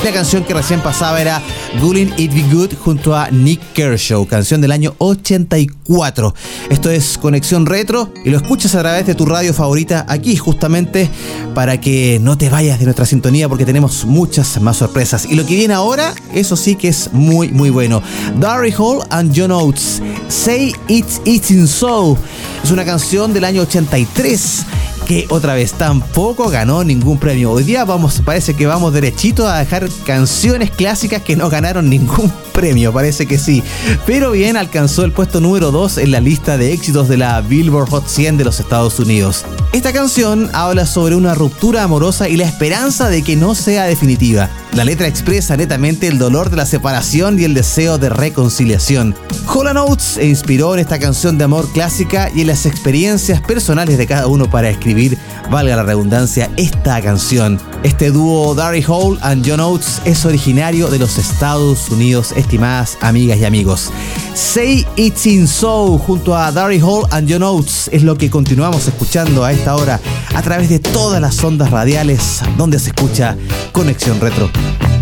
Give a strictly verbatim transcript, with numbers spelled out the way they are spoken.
la canción que recién pasaba era Wouldn't It Be Good junto a Nick Kershaw, canción del año ochenta y cuatro. Esto es Conexión Retro y lo escuchas a través de tu radio favorita aquí, justamente para que no te vayas de nuestra sintonía, porque tenemos muchas más sorpresas. Y lo que viene ahora, eso sí que es muy muy bueno. Daryl Hall and John Oates, Say It's Eating So. Es una canción del año ochenta y tres que otra vez tampoco ganó ningún premio. Hoy día vamos, parece que vamos derechito a dejar canciones clásicas que no ganaron ningún premio, parece que sí. Pero bien, alcanzó el puesto número dos en la lista de éxitos de la Billboard Hot cien de los Estados Unidos. Esta canción habla sobre una ruptura amorosa y la esperanza de que no sea definitiva. La letra expresa netamente el dolor de la separación y el deseo de reconciliación. Hall and Oates se inspiró en esta canción de amor clásica y en las experiencias personales de cada uno para escribir, valga la redundancia, esta canción. Este dúo Daryl Hall and John Oates es originario de los Estados Unidos, estimadas amigas y amigos. Say It's In So junto a Daryl Hall and John Oates es lo que continuamos escuchando a esta hora a través de todas las ondas radiales donde se escucha Conexión Retro.